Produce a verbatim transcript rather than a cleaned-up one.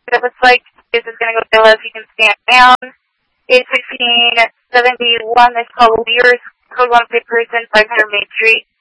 It looks like this is going to go below if you can stand down. eight sixteen seventy-one is called Lears, code one person, five hundred Main Street.